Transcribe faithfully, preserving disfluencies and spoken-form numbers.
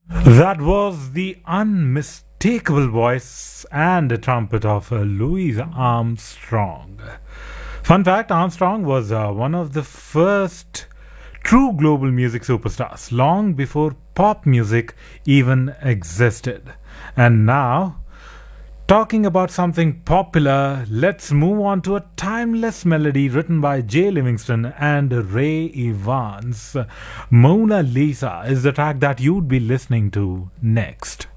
That was the unmistakable voice and trumpet of uh, Louis Armstrong. Fun fact, Armstrong was uh, one of the first true global music superstars long before pop music even existed. And now, talking about something popular, let's move on to a timeless melody written by Jay Livingston and Ray Evans. Mona Lisa is the track that you'd be listening to next.